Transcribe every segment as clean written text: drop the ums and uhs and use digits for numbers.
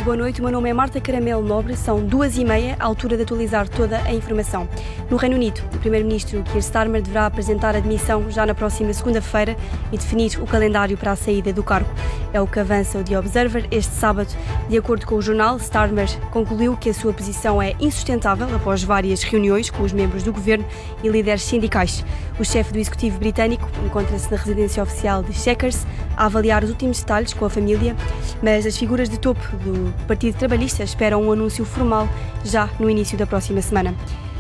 boa noite. O meu nome é Marta Caramelo Nobre, são 2h30, à altura de atualizar toda a informação. No Reino Unido, o primeiro-ministro Keir Starmer deverá apresentar a demissão já na próxima segunda-feira e definir o calendário para a saída do cargo. É o que avança o The Observer este sábado. De acordo com o jornal, Starmer concluiu que a sua posição é insustentável após várias reuniões com os membros do governo e líderes sindicais. O chefe do executivo britânico encontra-se na residência oficial de Chequers a avaliar os últimos detalhes com a família, mas as figuras de topo do Partido Trabalhista esperam um anúncio formal já no início da próxima semana.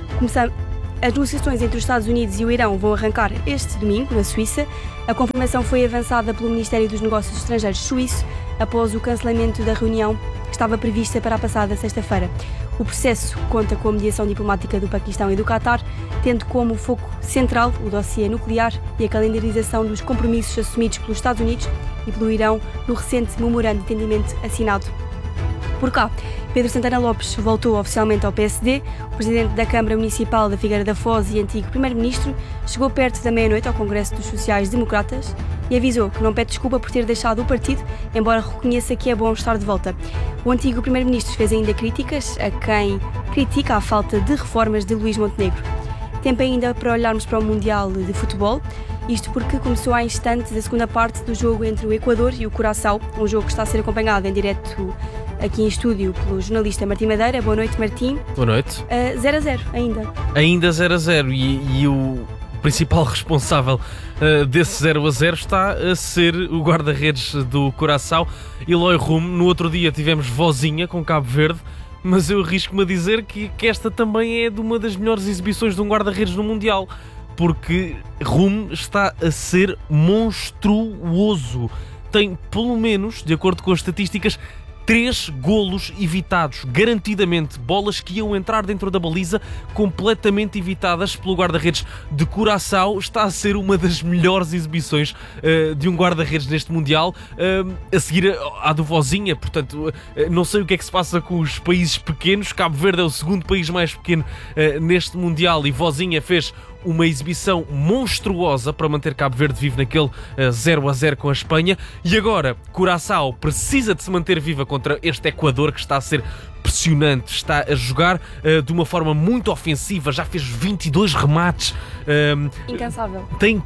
As negociações entre os Estados Unidos e o Irão vão arrancar este domingo, na Suíça. A confirmação foi avançada pelo Ministério dos Negócios Estrangeiros suíço após o cancelamento da reunião que estava prevista para a passada sexta-feira. O processo conta com a mediação diplomática do Paquistão e do Qatar, tendo como foco central o dossiê nuclear e a calendarização dos compromissos assumidos pelos Estados Unidos e pelo Irão no recente memorando de entendimento assinado. Por cá, Pedro Santana Lopes voltou oficialmente ao PSD. O presidente da Câmara Municipal da Figueira da Foz e antigo primeiro-ministro chegou perto da meia-noite ao Congresso dos Sociais-Democratas e avisou que não pede desculpa por ter deixado o partido, embora reconheça que é bom estar de volta. O antigo primeiro-ministro fez ainda críticas a quem critica a falta de reformas de Luís Montenegro. Tempo ainda para olharmos para o Mundial de Futebol, isto porque começou há instantes a segunda parte do jogo entre o Equador e o Curaçao, um jogo que está a ser acompanhado em direto aqui em estúdio pelo jornalista Martim Madeira. Boa noite, Martim. Boa noite. 0-0 ainda. Ainda 0-0 e o principal responsável desse 0-0 está a ser o guarda-redes do Curaçao, Eloy Rum. No outro dia tivemos Vozinha com Cabo Verde, mas eu arrisco-me a dizer que esta também é de uma das melhores exibições de um guarda-redes no Mundial, porque Rum está a ser monstruoso. Tem, pelo menos, de acordo com as estatísticas, 3 golos evitados, garantidamente, bolas que iam entrar dentro da baliza, completamente evitadas pelo guarda-redes de Curaçao. Está a ser uma das melhores exibições de um guarda-redes neste Mundial, a seguir à do Vozinha. Portanto, não sei o que é que se passa com os países pequenos. Cabo Verde é o segundo país mais pequeno neste Mundial e Vozinha fez uma exibição monstruosa para manter Cabo Verde vivo naquele 0-0 com a Espanha. E agora, Curaçao precisa de se manter viva contra este Equador que está a ser pressionante, está a jogar de uma forma muito ofensiva, já fez 22 remates. Incansável. Tem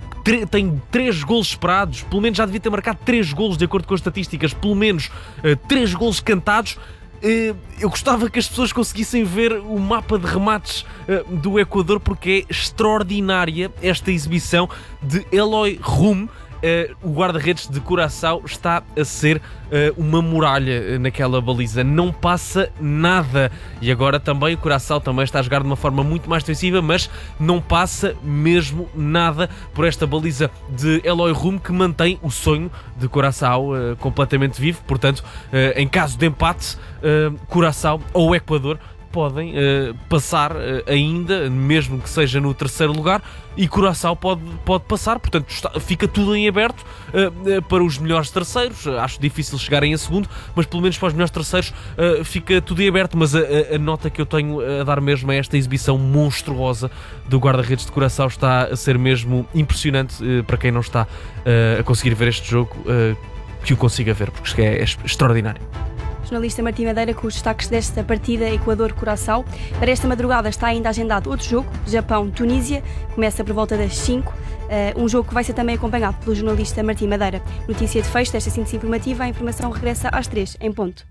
3 golos esperados, pelo menos já devia ter marcado 3 golos de acordo com as estatísticas, pelo menos 3 golos cantados. Eu gostava que as pessoas conseguissem ver o mapa de remates do Equador, porque é extraordinária esta exibição de Eloy Rum. O guarda-redes de Curaçao está a ser uma muralha naquela baliza, não passa nada. E agora também o Curaçao também está a jogar de uma forma muito mais defensiva, mas não passa mesmo nada por esta baliza de Eloy Rum, que mantém o sonho de Curaçao completamente vivo. Portanto, em caso de empate, Curaçao ou Equador podem passar ainda, mesmo que seja no terceiro lugar, e Curaçao pode passar. Portanto, fica tudo em aberto para os melhores terceiros. Acho difícil chegarem a segundo, mas pelo menos para os melhores terceiros fica tudo em aberto. Mas a nota que eu tenho a dar mesmo é esta exibição monstruosa do guarda-redes de Curaçao. Está a ser mesmo impressionante para quem não está a conseguir ver este jogo, que o consiga ver, porque é extraordinário. Jornalista Martim Madeira com os destaques desta partida Equador-Curaçao. Para esta madrugada está ainda agendado outro jogo, Japão-Tunísia, começa por volta das 5, um jogo que vai ser também acompanhado pelo jornalista Martim Madeira. Notícia de fecho desta síntese informativa, a informação regressa às 3, em ponto.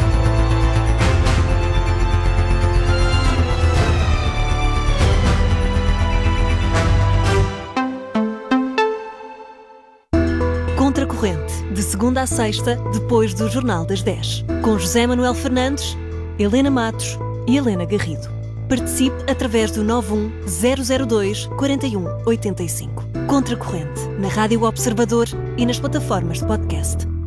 Contracorrente, de segunda a sexta, depois do Jornal das 10. Com José Manuel Fernandes, Helena Matos e Helena Garrido. Participe através do 91002-4185. Contracorrente, na Rádio Observador e nas plataformas de podcast.